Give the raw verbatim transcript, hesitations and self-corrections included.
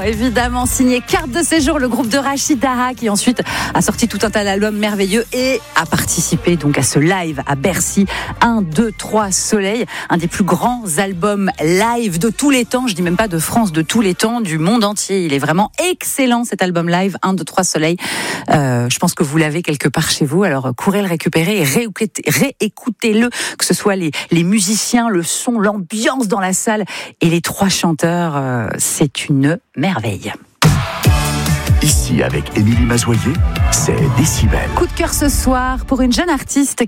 Évidemment, signé Carte de séjour, le groupe de Rachid Taha qui ensuite a sorti tout un tas d'albums merveilleux et a participé donc à ce live à Bercy. un, deux, trois Soleil, un des plus grands albums live de tous les temps. Je dis même pas de France, de tous les temps, du monde entier. Il est vraiment excellent cet album live, un, deux, trois Soleil. Euh, je pense que vous l'avez quelque part chez vous. Alors courez le récupérer et réécoutez, réécoutez-le, que ce soit les, les musiciens, le son, l'ambiance dans la salle et les trois chanteurs. Euh, c'est une merveille. Ici, avec Émilie Mazoyer, c'est Décibel. Coup de cœur ce soir pour une jeune artiste